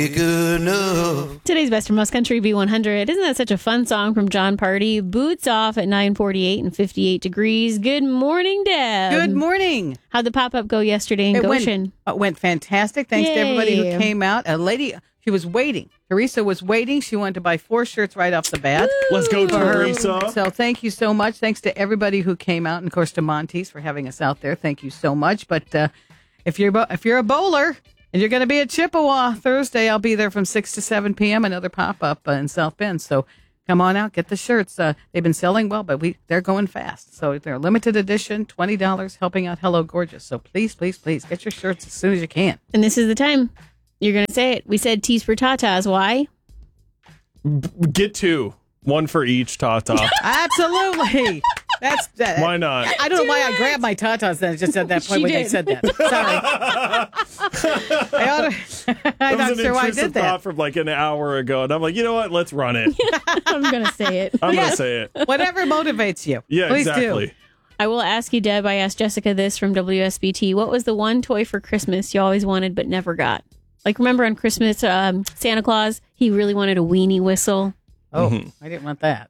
Good enough. Today's Best from Most Country B100. Isn't that such a fun song from John Party? Boots off at 9:48 and 58 degrees. Good morning, Deb. Good morning. How'd the pop-up go yesterday in Goshen? Went fantastic. Thanks to everybody who Yay. came out. A lady, she was waiting. Teresa was waiting. She wanted to buy 4 shirts right off the bat. Let's go, For her. Teresa. So thank you so much. Thanks to everybody who came out, and of course to Monty's for having us out there. Thank you so much. But if you're a bowler and you're going to be at Chippewa Thursday, I'll be there from 6 to 7 p.m. Another pop-up in South Bend. So come on out, get the shirts. They've been selling well, but they're going fast. So they're limited edition, $20, helping out Hello Gorgeous. So please, please, please get your shirts as soon as you can. And this is the time. You're going to say it. We said teas for tatas. Why? Get 2. 1 for each Tata. Absolutely. That's that. Why not? I don't know why I grabbed my tatas then just at that point She when they did. said that. Sorry. I'm not That was an sure why I intrusive did that. thought from like an hour ago, and I'm like, you know what? Let's run it. I'm going to say it. I'm Yes. gonna say it. Whatever motivates you. Yeah, Please exactly. do. I will ask you, Deb. I asked Jessica this from WSBT. What was the one toy for Christmas you always wanted but never got? Like, remember on Christmas, Santa Claus, he really wanted a weenie whistle. Oh, I didn't want that.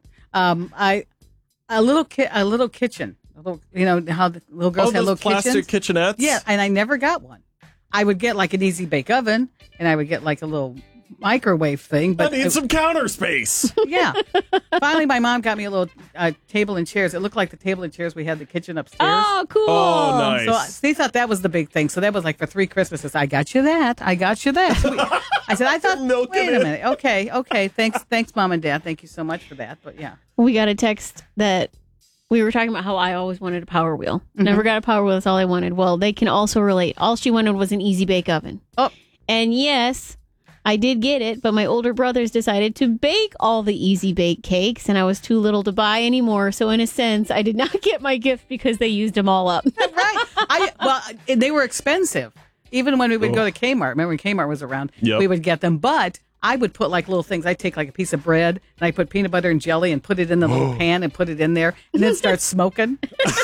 A little kitchen. You know how the little girls have those little plastic kitchens? kitchenettes? Yeah, and I never got one. I would get like an easy bake oven, and I would get like a little microwave thing. I But need some counter space. yeah. Finally, my mom got me a little table and chairs. It looked like the table and chairs we had in the kitchen upstairs. Oh, cool. Oh, nice. So they thought that was the big thing. So that was like for 3 Christmases. I got you that. I got you that. I said, I thought, Milking wait a it. minute. Okay. Thanks, Mom and Dad. Thank you so much for that. But yeah. We got a text that we were talking about how I always wanted a Power Wheel. Never got a Power Wheel. That's all I wanted. Well, they can also relate. All she wanted was an easy bake oven. Oh. And yes, I did get it, but my older brothers decided to bake all the easy bake cakes, and I was too little to buy anymore. So in a sense, I did not get my gift because they used them all up. Right. They were expensive. Even when we would go to Kmart. Remember when Kmart was around? Yep. We would get them. But I would put like little things. I'd take like a piece of bread and I put peanut butter and jelly and put it in the little pan and put it in there and then start smoking.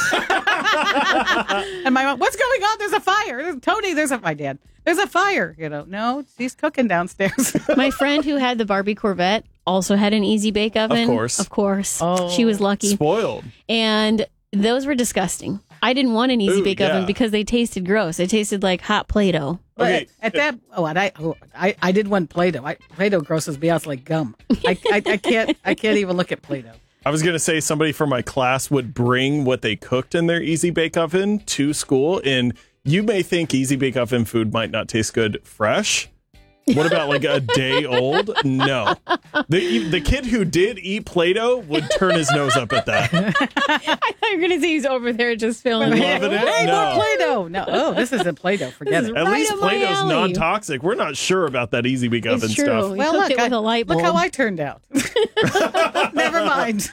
And my mom, what's going on? There's a fire. Tony, my dad. There's a fire. No, she's cooking downstairs. My friend who had the Barbie Corvette also had an easy bake oven. Of course. Oh. She was lucky. Spoiled. And those were disgusting. I didn't want an easy Ooh, bake yeah. oven because they tasted gross. They tasted like hot Play-Doh. Okay. At that, I did want Play-Doh. Play-Doh grosses me out. It's like gum. I can't even look at Play-Doh. I was going to say somebody from my class would bring what they cooked in their Easy Bake Oven to school. And you may think Easy Bake Oven food might not taste good fresh. What about like a day old? No. The kid who did eat Play-Doh would turn his nose up at that. I thought you were going to say he's over there just filling Loving it. it? Hey, No. more Play-Doh. No, this isn't Play-Doh. Forget This it. is At right least up my Play-Doh's alley. non-toxic. We're not sure about that Easy Bake Oven true. stuff. We cooked it with a light Look how bulb. I turned out. Never mind.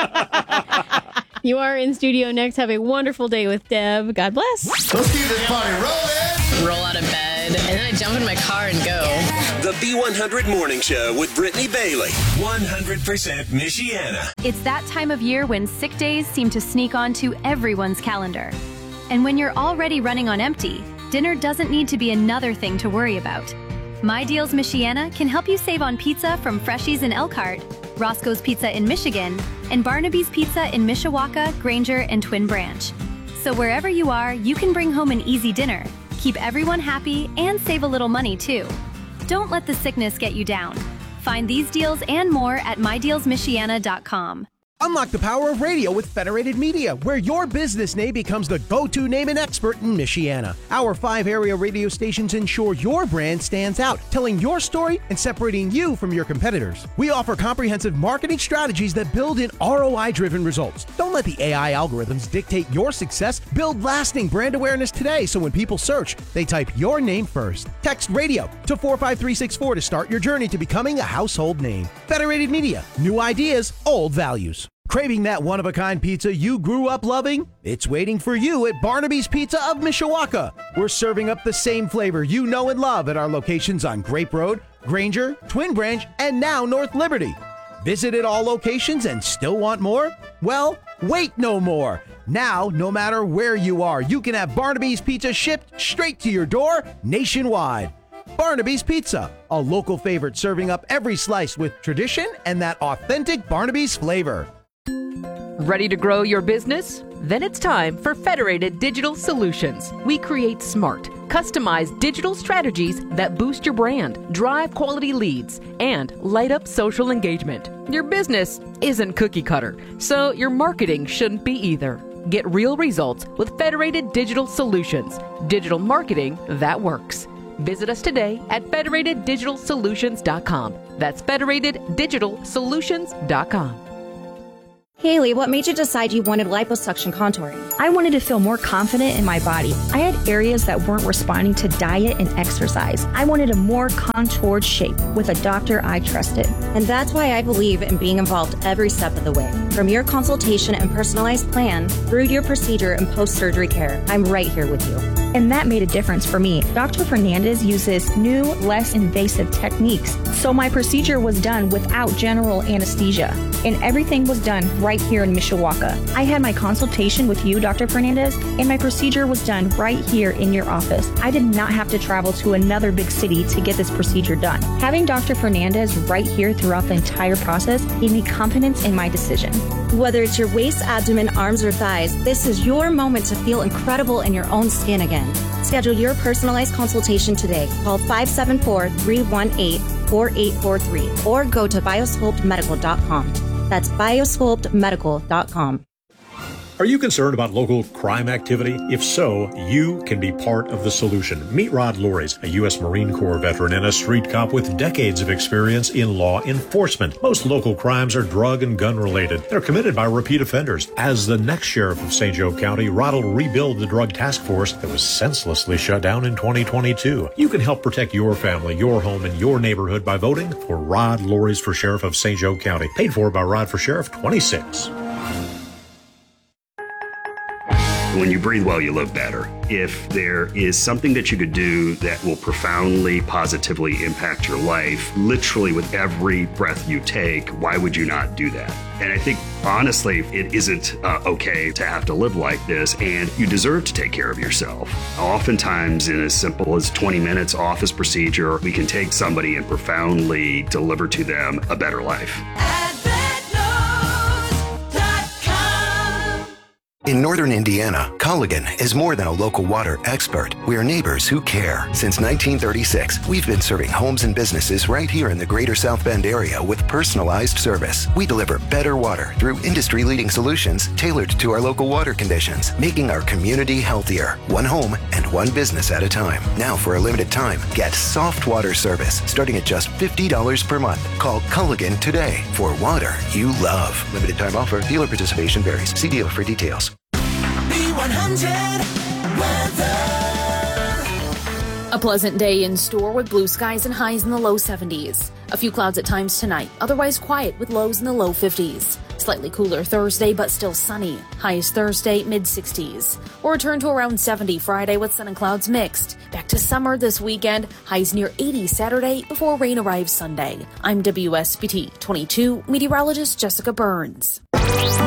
You are in studio next. Have a wonderful day with Deb. God bless. Let's keep this party rolling. Roll out of bed, and then I jump in my car and go. The B100 Morning Show with Brittany Bailey. 100% Michiana. It's that time of year when sick days seem to sneak onto everyone's calendar. And when you're already running on empty, dinner doesn't need to be another thing to worry about. My Deals Michiana can help you save on pizza from Freshies in Elkhart, Roscoe's Pizza in Michigan, and Barnaby's Pizza in Mishawaka, Granger, and Twin Branch. So wherever you are, you can bring home an easy dinner, keep everyone happy, and save a little money too. Don't let the sickness get you down. Find these deals and more at mydealsmichiana.com. Unlock the power of radio with Federated Media, where your business name becomes the go-to name and expert in Michiana. Our 5 area radio stations ensure your brand stands out, telling your story and separating you from your competitors. We offer comprehensive marketing strategies that build in ROI-driven results. Don't let the AI algorithms dictate your success. Build lasting brand awareness today so when people search, they type your name first. Text radio to 45364 to start your journey to becoming a household name. Federated Media, new ideas, old values. Craving that one-of-a-kind pizza you grew up loving? It's waiting for you at Barnaby's Pizza of Mishawaka. We're serving up the same flavor you know and love at our locations on Grape Road, Granger, Twin Branch, and now North Liberty. Visited all locations and still want more? Well, wait no more. Now, no matter where you are, you can have Barnaby's Pizza shipped straight to your door nationwide. Barnaby's Pizza, a local favorite serving up every slice with tradition and that authentic Barnaby's flavor. Ready to grow your business? Then it's time for Federated Digital Solutions. We create smart, customized digital strategies that boost your brand, drive quality leads, and light up social engagement. Your business isn't cookie cutter, so your marketing shouldn't be either. Get real results with Federated Digital Solutions. Digital marketing that works. Visit us today at federateddigitalsolutions.com. That's federateddigitalsolutions.com. Haley, what made you decide you wanted liposuction contouring? I wanted to feel more confident in my body. I had areas that weren't responding to diet and exercise. I wanted a more contoured shape with a doctor I trusted. And that's why I believe in being involved every step of the way. From your consultation and personalized plan through your procedure and post-surgery care, I'm right here with you. And that made a difference for me. Dr. Fernandez uses new, less invasive techniques. So my procedure was done without general anesthesia. And everything was done right here in Mishawaka. I had my consultation with you, Dr. Fernandez, and my procedure was done right here in your office. I did not have to travel to another big city to get this procedure done. Having Dr. Fernandez right here throughout the entire process gave me confidence in my decision. Whether it's your waist, abdomen, arms, or thighs, this is your moment to feel incredible in your own skin again. Schedule your personalized consultation today. Call 574-318-4843 or go to biosculptmedical.com. That's biosculptmedical.com. Are you concerned about local crime activity? If so, you can be part of the solution. Meet Rod Loris, a U.S. Marine Corps veteran and a street cop with decades of experience in law enforcement. Most local crimes are drug and gun related. They're committed by repeat offenders. As the next sheriff of St. Joe County, Rod will rebuild the drug task force that was senselessly shut down in 2022. You can help protect your family, your home, and your neighborhood by voting for Rod Loris for Sheriff of St. Joe County. Paid for by Rod for Sheriff 26. When you breathe well, you live better. If there is something that you could do that will profoundly, positively impact your life, literally with every breath you take, why would you not do that? And I think, honestly, it isn't okay to have to live like this, and you deserve to take care of yourself. Oftentimes, in as simple as 20 minutes office procedure, we can take somebody and profoundly deliver to them a better life. In northern Indiana, Culligan is more than a local water expert. We're neighbors who care. Since 1936, we've been serving homes and businesses right here in the greater South Bend area with personalized service. We deliver better water through industry-leading solutions tailored to our local water conditions, making our community healthier, one home and one business at a time. Now, for a limited time, get soft water service starting at just $50 per month. Call Culligan today for water you love. Limited time offer. Dealer participation varies. See dealer for details. A pleasant day in store with blue skies and highs in the low 70s. A few clouds at times tonight, otherwise quiet with lows in the low 50s. Slightly cooler Thursday, but still sunny. Highs Thursday, mid-60s. We'll return to around 70 Friday with sun and clouds mixed. Back to summer this weekend. Highs near 80 Saturday before rain arrives Sunday. I'm WSBT 22 meteorologist Jessica Burns.